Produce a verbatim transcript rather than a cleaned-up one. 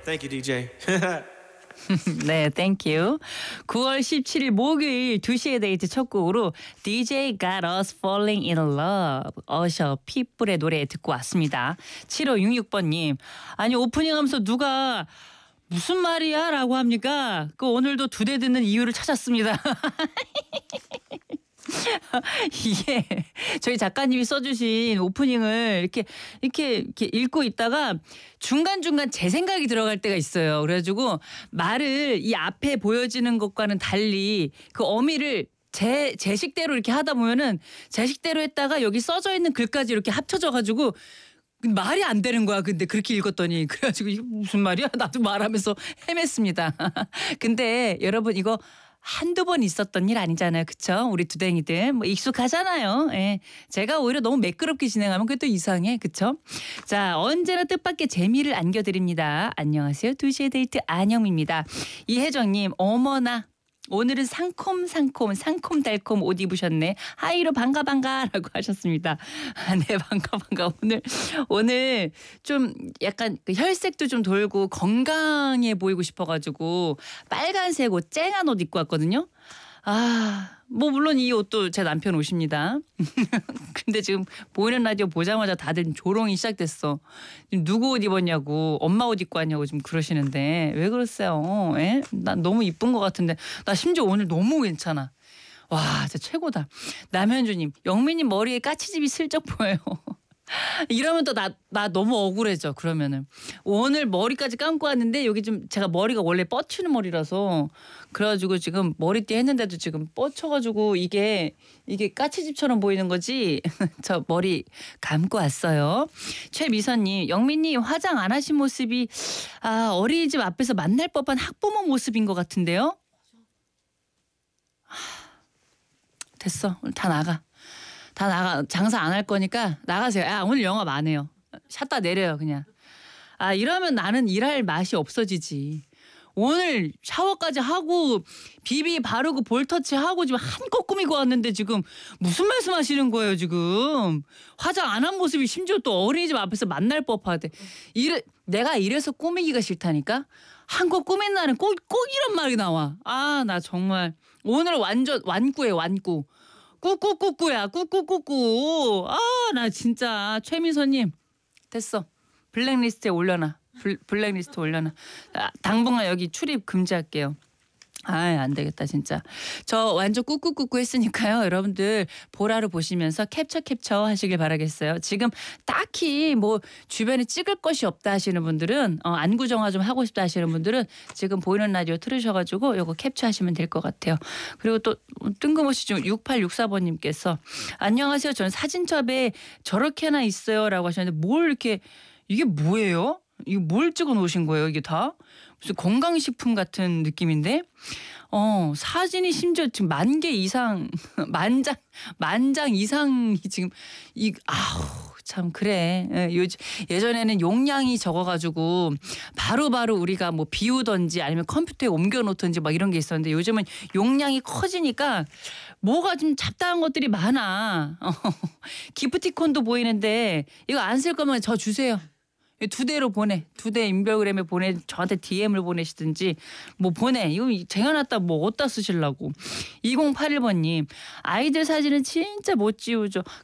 Thank you, 디제이. 네, 땡큐. 구월 십칠일 목요일 두 시에 데이트 첫 곡으로 디제이 Got Us Falling in Love 어셔 핏불의 노래 듣고 왔습니다. 칠오육육번님 아니 오프닝 하면서 누가 무슨 말이야? 라고 합니까? 그 오늘도 두 대 듣는 이유를 찾았습니다. 이게 저희 작가님이 써주신 오프닝을 이렇게 이렇게 이렇게 읽고 있다가 중간 중간 제 생각이 들어갈 때가 있어요. 그래가지고 말을 이 앞에 보여지는 것과는 달리 그 어미를 제 제 식대로 이렇게 하다 보면은 제 식대로 했다가 여기 써져 있는 글까지 이렇게 합쳐져가지고. 말이 안 되는 거야. 근데 그렇게 읽었더니 그래가지고 이게 무슨 말이야? 나도 말하면서 헤맸습니다. 근데 여러분 이거 한두 번 있었던 일 아니잖아요. 그쵸? 우리 두댕이들 뭐 익숙하잖아요. 예. 제가 오히려 너무 매끄럽게 진행하면 그게 또 이상해. 그쵸? 자, 언제나 뜻밖의 재미를 안겨드립니다. 안녕하세요. 두 시의 데이트 안영입니다. 이혜정님 어머나 오늘은 상콤상콤 상콤달콤 옷 입으셨네. 하이로 반가 반가라고 하셨습니다. 아, 네 반가 반가. 오늘 오늘 좀 약간 그 혈색도 좀 돌고 건강해 보이고 싶어가지고 빨간색 옷 쨍한 옷 입고 왔거든요. 아, 뭐 물론 이 옷도 제 남편 옷입니다. 근데 지금 보이는 라디오 보자마자 다들 조롱이 시작됐어. 지금 누구 옷 입었냐고 엄마 옷 입고 왔냐고 지금 그러시는데 왜 그러세요? 예? 난 너무 이쁜 것 같은데 나 심지어 오늘 너무 괜찮아. 와 진짜 최고다. 남현주님 영민님 머리에 까치집이 슬쩍 보여요. 이러면 또 나 나 너무 억울해져. 그러면은 오늘 머리까지 감고 왔는데 여기 좀 제가 머리가 원래 뻗치는 머리라서 그래가지고 지금 머리띠 했는데도 지금 뻗쳐가지고 이게 이게 까치집처럼 보이는 거지. 저 머리 감고 왔어요. 최미선님 영민님 화장 안 하신 모습이 아 어린이집 앞에서 만날 법한 학부모 모습인 것 같은데요. 됐어 오늘 다 나가. 다 나가 장사 안 할 거니까 나가세요. 아 오늘 영업 안 해요. 샷다 내려요 그냥. 아 이러면 나는 일할 맛이 없어지지. 오늘 샤워까지 하고 비비 바르고 볼터치 하고 지금 한껏 꾸미고 왔는데 지금 무슨 말씀하시는 거예요 지금. 화장 안 한 모습이 심지어 또 어린이집 앞에서 만날 법하대. 이래 내가 이래서 꾸미기가 싫다니까. 한껏 꾸민 날은 꼭, 꼭 이런 말이 나와. 아 나 정말 오늘 완전 완꾸해 완꾸. 꾸꾸꾸꾸야 꾸꾸꾸꾸. 아 나 진짜 최민서님 됐어. 블랙리스트에 올려놔. 블, 블랙리스트 올려놔. 아, 당분간 여기 출입 금지할게요. 아이 안 되겠다 진짜. 저 완전 꾹꾹꾹꾹 했으니까요. 여러분들 보라로 보시면서 캡처 캡처 하시길 바라겠어요. 지금 딱히 뭐 주변에 찍을 것이 없다 하시는 분들은 어, 안구정화 좀 하고 싶다 하시는 분들은 지금 보이는 라디오 틀으셔가지고 요거 캡처하시면 될 것 같아요. 그리고 또 뜬금없이 좀 육팔육사번님께서 안녕하세요. 저는 사진첩에 저렇게나 있어요 라고 하셨는데 뭘 이렇게 이게 뭐예요? 이거 뭘 찍어 놓으신 거예요 이게 다? 무슨 건강식품 같은 느낌인데 어 사진이 심지어 지금 만 개 이상 만장 만장 이상이 지금 이 아우 참 그래. 예, 요즘 예전에는 용량이 적어가지고 바로바로 우리가 뭐 비우던지 아니면 컴퓨터에 옮겨놓던지 막 이런 게 있었는데 요즘은 용량이 커지니까 뭐가 좀 잡다한 것들이 많아. 어, 기프티콘도 보이는데 이거 안 쓸 거면 저 주세요. 두 대로 보내. 두 대 인별그램에 보내. 저한테 디엠을 보내시든지 뭐 보내. 이거 쟁여놨다 뭐 어디다 쓰시려고. 이공팔일번님 아이들 사진은 진짜 못 지우죠.